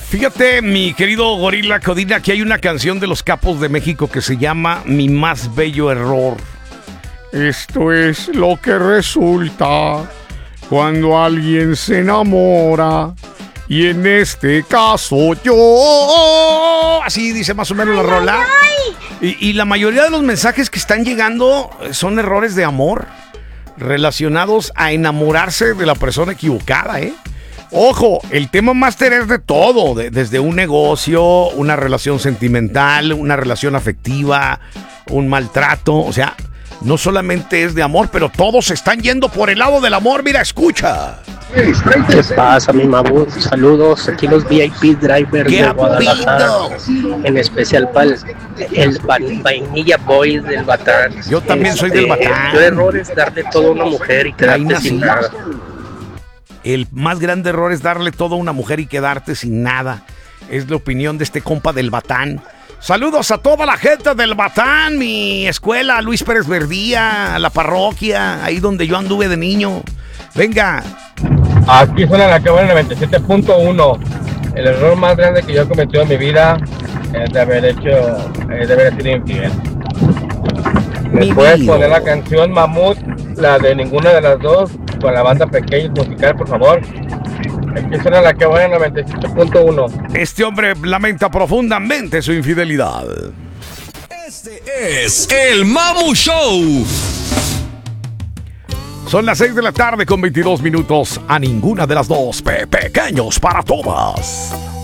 Fíjate, mi querido Gorila Codina, que hay una canción de los Capos de México que se llama Mi Más Bello Error. Esto es lo que resulta cuando alguien se enamora. Y en este caso yo... Así dice más o menos la rola. Y la mayoría de los mensajes que están llegando son errores de amor relacionados a enamorarse de la persona equivocada, ¿eh? Ojo, el tema máster es de todo, desde un negocio, una relación sentimental, una relación afectiva, un maltrato, o sea, no solamente es de amor, pero todos están yendo por el lado del amor. Mira, escucha. ¿Qué pasa, mi mamut? Saludos, aquí los VIP drivers de Guadalajara, en especial para el Vainilla Boy del Batán. Yo también soy del Batán. El error es darle todo a una mujer y quedarte sin nada. El más grande error es darle todo a una mujer y quedarte sin nada. Es la opinión de este compa del Batán. Saludos a toda la gente del Batán, mi escuela, Luis Pérez Verdía, la parroquia, ahí donde yo anduve de niño. Venga. Aquí suena la que buena 97.1. El error más grande que yo he cometido en mi vida es de haber sido infiel. ¿Me puedes poner la canción Mamut, la de ninguna de las dos, con la banda Pequeños Musical, por favor? Aquí suena la que buena 97.1. Este hombre lamenta profundamente su infidelidad. Este es el Mamu Show. Son las 6 de la tarde con 22 minutos. A ninguna de las dos, pequeños para todas.